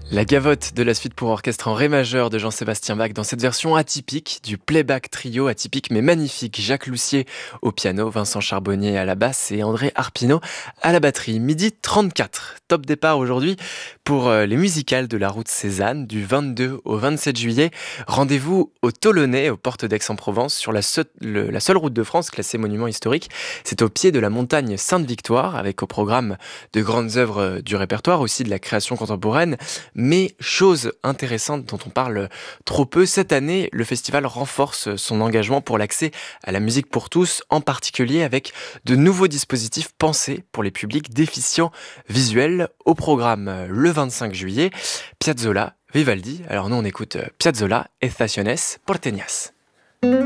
La gavotte de la suite pour orchestre en ré majeur de Jean-Sébastien Bach dans cette version atypique du playback trio atypique mais magnifique. Jacques Loussier au piano, Vincent Charbonnier à la basse et André Arpino à la batterie. Midi 34, top départ aujourd'hui pour les musicales de la route Cézanne du 22 au 27 juillet. Rendez-vous au Tolonnais, aux portes d'Aix-en-Provence, sur la seule route de France classée monument historique. C'est au pied de la montagne Sainte-Victoire, avec au programme de grandes œuvres du répertoire, aussi de la création contemporaine. Mais chose intéressante dont on parle trop peu, cette année, le festival renforce son engagement pour l'accès à la musique pour tous, en particulier avec de nouveaux dispositifs pensés pour les publics déficients visuels. Au programme le 25 juillet, Piazzolla, Vivaldi. Alors nous on écoute Piazzolla, Estaciones Porteñas.